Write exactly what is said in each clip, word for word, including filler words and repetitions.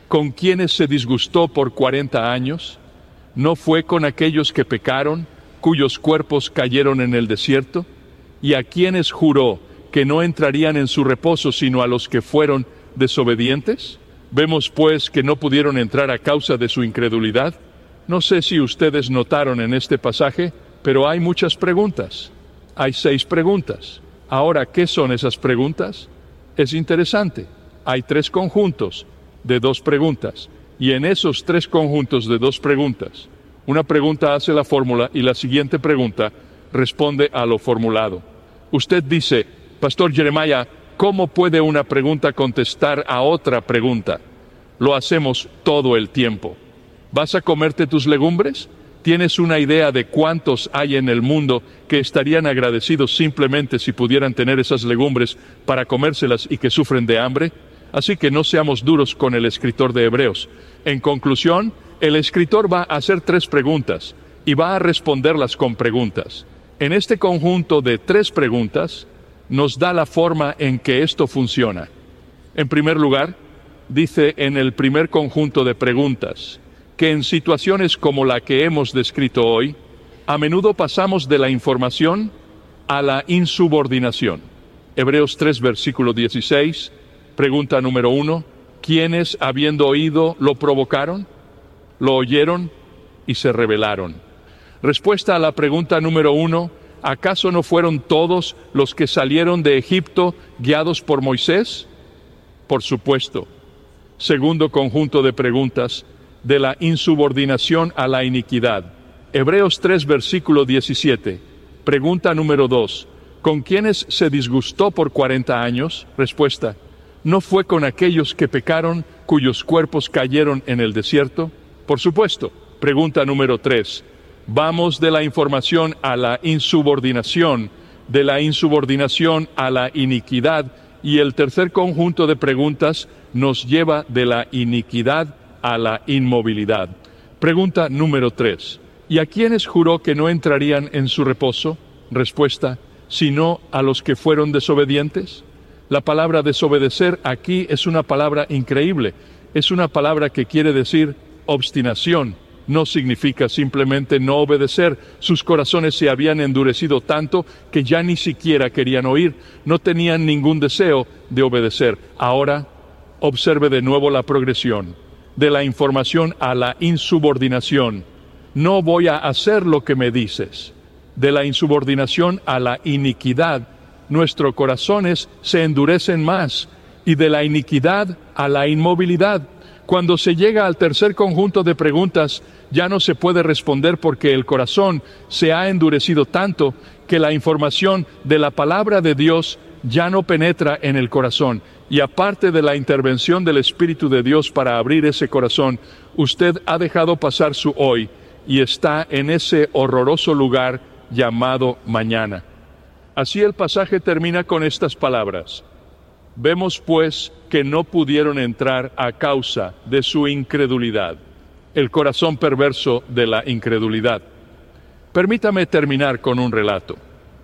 ¿Con quiénes se disgustó por cuarenta años? ¿No fue con aquellos que pecaron, cuyos cuerpos cayeron en el desierto? ¿Y a quiénes juró que no entrarían en su reposo sino a los que fueron desobedientes? Vemos pues que no pudieron entrar a causa de su incredulidad. No sé si ustedes notaron en este pasaje, pero hay muchas preguntas. Hay seis preguntas. Ahora, ¿qué son esas preguntas? Es interesante. Hay tres conjuntos de dos preguntas. Y en esos tres conjuntos de dos preguntas, una pregunta hace la fórmula y la siguiente pregunta responde a lo formulado. Usted dice, Pastor Jeremiah, ¿cómo puede una pregunta contestar a otra pregunta? Lo hacemos todo el tiempo. ¿Vas a comerte tus legumbres? ¿Tienes una idea de cuántos hay en el mundo que estarían agradecidos simplemente si pudieran tener esas legumbres para comérselas y que sufren de hambre? Así que no seamos duros con el escritor de Hebreos. En conclusión, el escritor va a hacer tres preguntas y va a responderlas con preguntas. En este conjunto de tres preguntas, nos da la forma en que esto funciona. En primer lugar, dice en el primer conjunto de preguntas, que en situaciones como la que hemos descrito hoy, a menudo pasamos de la información a la insubordinación. Hebreos tres, versículo dieciséis, pregunta número uno, ¿quiénes habiendo oído lo provocaron? Lo oyeron y se rebelaron. Respuesta a la pregunta número uno, ¿acaso no fueron todos los que salieron de Egipto guiados por Moisés? Por supuesto. Segundo conjunto de preguntas, de la insubordinación a la iniquidad. Hebreos tres, versículo diecisiete. Pregunta número dos. ¿Con quiénes se disgustó por cuarenta años? Respuesta. ¿No fue con aquellos que pecaron, cuyos cuerpos cayeron en el desierto? Por supuesto. Pregunta número tres. Vamos de la información a la insubordinación, de la insubordinación a la iniquidad, y el tercer conjunto de preguntas nos lleva de la iniquidad a la inmovilidad. Pregunta número tres. ¿Y a quiénes juró que no entrarían en su reposo? Respuesta, sino a los que fueron desobedientes. La palabra desobedecer aquí es una palabra increíble. Es una palabra que quiere decir obstinación. No significa simplemente no obedecer. Sus corazones se habían endurecido tanto que ya ni siquiera querían oír. No tenían ningún deseo de obedecer. Ahora, observe de nuevo la progresión. De la información a la insubordinación. No voy a hacer lo que me dices. De la insubordinación a la iniquidad. Nuestros corazones se endurecen más. Y de la iniquidad a la inmovilidad. Cuando se llega al tercer conjunto de preguntas, ya no se puede responder porque el corazón se ha endurecido tanto que la información de la palabra de Dios ya no penetra en el corazón. Y aparte de la intervención del Espíritu de Dios para abrir ese corazón, usted ha dejado pasar su hoy y está en ese horroroso lugar llamado mañana. Así el pasaje termina con estas palabras. Vemos pues que no pudieron entrar a causa de su incredulidad, el corazón perverso de la incredulidad. Permítame terminar con un relato.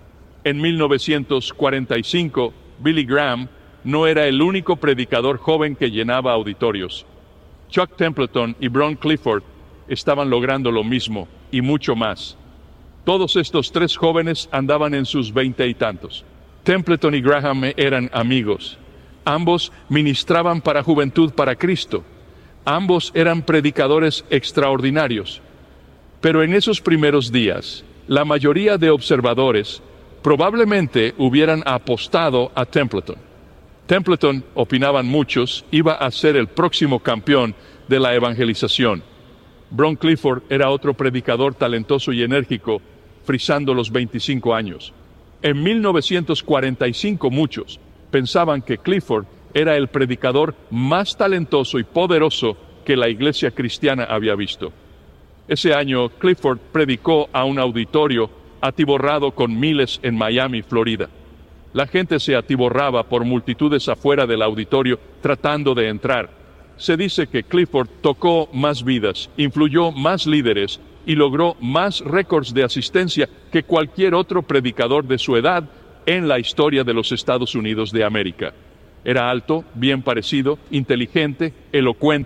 En mil novecientos cuarenta y cinco, Billy Graham no era el único predicador joven que llenaba auditorios. Chuck Templeton y Bron Clifford estaban logrando lo mismo y mucho más. Todos estos tres jóvenes andaban en sus veinte y tantos. Templeton y Graham eran amigos. Ambos ministraban para Juventud para Cristo. Ambos eran predicadores extraordinarios. Pero en esos primeros días, la mayoría de observadores probablemente hubieran apostado a Templeton. Templeton, opinaban muchos, iba a ser el próximo campeón de la evangelización. Bron Clifford era otro predicador talentoso y enérgico, frisando los veinticinco años. En mil novecientos cuarenta y cinco muchos pensaban que Clifford era el predicador más talentoso y poderoso que la iglesia cristiana había visto. Ese año, Clifford predicó a un auditorio atiborrado con miles en Miami, Florida. La gente se atiborraba por multitudes afuera del auditorio tratando de entrar. Se dice que Clifford tocó más vidas, influyó más líderes y logró más récords de asistencia que cualquier otro predicador de su edad en la historia de los Estados Unidos de América. Era alto, bien parecido, inteligente, elocuente,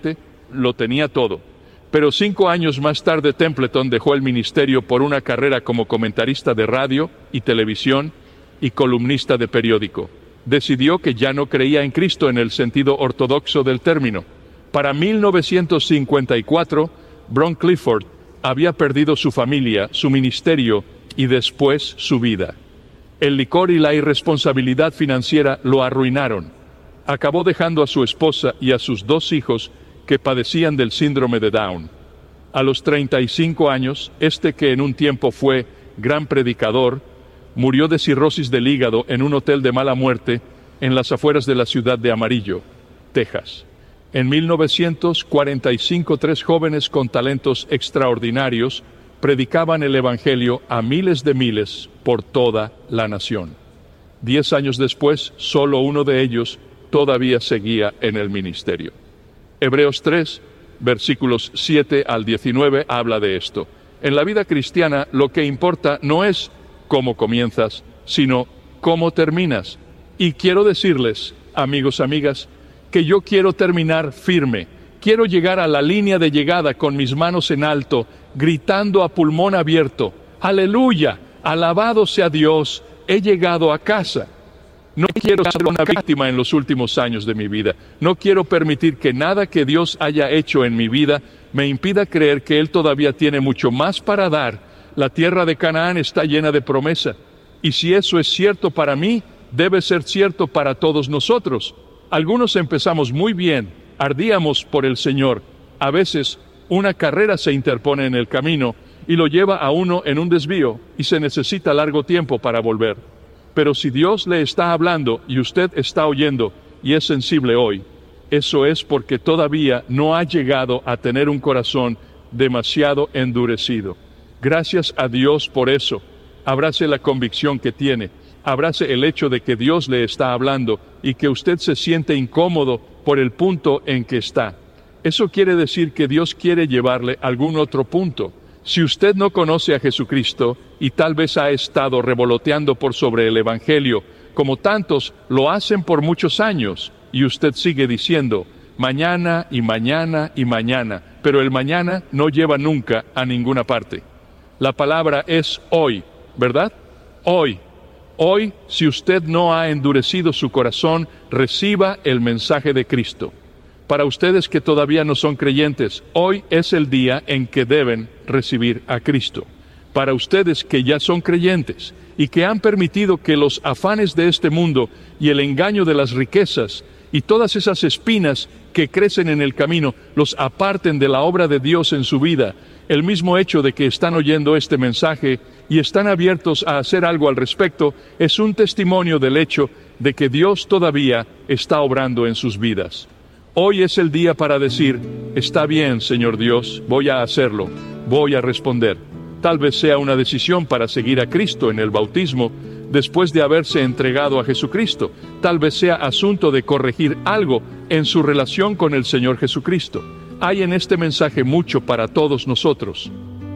lo tenía todo. Pero cinco años más tarde Templeton dejó el ministerio por una carrera como comentarista de radio y televisión y columnista de periódico. Decidió que ya no creía en Cristo en el sentido ortodoxo del término. Para mil novecientos cincuenta y cuatro, Bron Clifford había perdido su familia, su ministerio y después su vida. El licor y la irresponsabilidad financiera lo arruinaron. Acabó dejando a su esposa y a sus dos hijos que padecían del síndrome de Down. A los treinta y cinco años, este que en un tiempo fue gran predicador, murió de cirrosis del hígado en un hotel de mala muerte en las afueras de la ciudad de Amarillo, Texas. En mil novecientos cuarenta y cinco, tres jóvenes con talentos extraordinarios predicaban el Evangelio a miles de miles por toda la nación. Diez años después, solo uno de ellos todavía seguía en el ministerio. Hebreos tres, versículos siete al diecinueve, habla de esto. En la vida cristiana, lo que importa no es cómo comienzas, sino cómo terminas. Y quiero decirles, amigos, amigas, que yo quiero terminar firme. Quiero llegar a la línea de llegada con mis manos en alto, gritando a pulmón abierto, ¡aleluya! Alabado sea Dios, he llegado a casa. No quiero ser una víctima en los últimos años de mi vida. No quiero permitir que nada que Dios haya hecho en mi vida me impida creer que Él todavía tiene mucho más para dar. La tierra de Canaán está llena de promesa. Y si eso es cierto para mí, debe ser cierto para todos nosotros. Algunos empezamos muy bien, ardíamos por el Señor. A veces, una carrera se interpone en el camino y lo lleva a uno en un desvío y se necesita largo tiempo para volver. Pero si Dios le está hablando y usted está oyendo y es sensible hoy, eso es porque todavía no ha llegado a tener un corazón demasiado endurecido. Gracias a Dios por eso. Abrace la convicción que tiene. Abrace el hecho de que Dios le está hablando y que usted se siente incómodo por el punto en que está. Eso quiere decir que Dios quiere llevarle a algún otro punto. Si usted no conoce a Jesucristo y tal vez ha estado revoloteando por sobre el Evangelio, como tantos lo hacen por muchos años, y usted sigue diciendo, mañana y mañana y mañana, pero el mañana no lleva nunca a ninguna parte. La palabra es hoy, ¿verdad? Hoy. Hoy, si usted no ha endurecido su corazón, reciba el mensaje de Cristo. Para ustedes que todavía no son creyentes, hoy es el día en que deben recibir a Cristo. Para ustedes que ya son creyentes y que han permitido que los afanes de este mundo y el engaño de las riquezas y todas esas espinas que crecen en el camino los aparten de la obra de Dios en su vida, el mismo hecho de que están oyendo este mensaje y están abiertos a hacer algo al respecto es un testimonio del hecho de que Dios todavía está obrando en sus vidas. Hoy es el día para decir, está bien, Señor Dios, voy a hacerlo, voy a responder. Tal vez sea una decisión para seguir a Cristo en el bautismo después de haberse entregado a Jesucristo. Tal vez sea asunto de corregir algo en su relación con el Señor Jesucristo. Hay en este mensaje mucho para todos nosotros.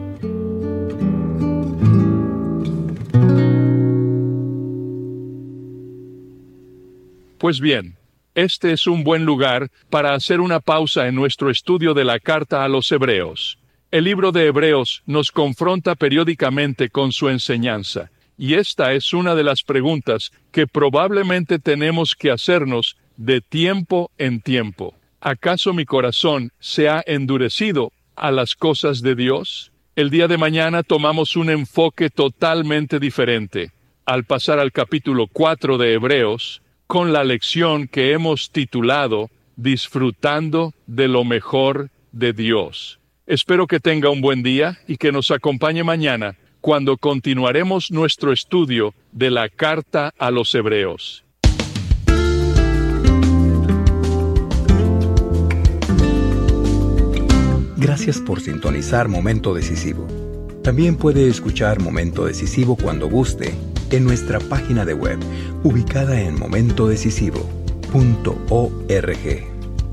Pues bien, este es un buen lugar para hacer una pausa en nuestro estudio de la carta a los Hebreos. El libro de Hebreos nos confronta periódicamente con su enseñanza, y esta es una de las preguntas que probablemente tenemos que hacernos de tiempo en tiempo. ¿Acaso mi corazón se ha endurecido a las cosas de Dios? El día de mañana tomamos un enfoque totalmente diferente. Al pasar al capítulo cuatro de Hebreos, con la lección que hemos titulado Disfrutando de lo mejor de Dios. Espero que tenga un buen día y que nos acompañe mañana cuando continuaremos nuestro estudio de la carta a los Hebreos. Gracias por sintonizar Momento Decisivo. También puede escuchar Momento Decisivo cuando guste en nuestra página de web, ubicada en momento decisivo punto org.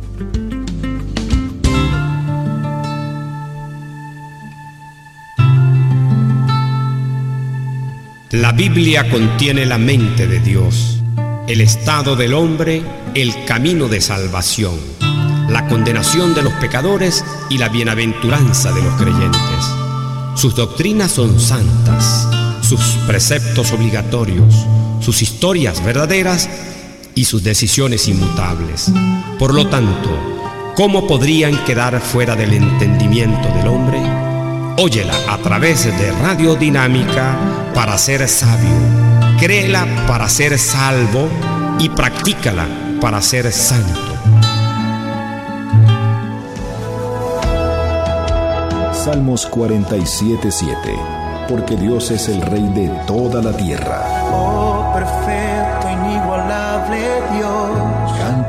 La Biblia contiene la mente de Dios, el estado del hombre, el camino de salvación, la condenación de los pecadores y la bienaventuranza de los creyentes. Sus doctrinas son santas, sus preceptos obligatorios, sus historias verdaderas y sus decisiones inmutables. Por lo tanto, ¿cómo podrían quedar fuera del entendimiento del hombre? Óyela a través de Radio Dinámica para ser sabio, créela para ser salvo y practícala para ser santo. Salmos cuarenta y siete, siete. Porque Dios es el Rey de toda la tierra. Oh, perfecto, inigualable Dios. Canta